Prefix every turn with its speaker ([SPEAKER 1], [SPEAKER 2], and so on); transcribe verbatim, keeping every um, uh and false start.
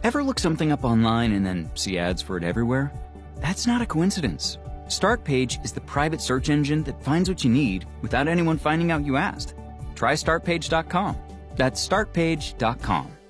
[SPEAKER 1] Ever look something up online and then see ads for it everywhere? That's not a coincidence. Startpage is the private search engine that finds what you need without anyone finding out you asked. Try Startpage dot com. That's Startpage dot com.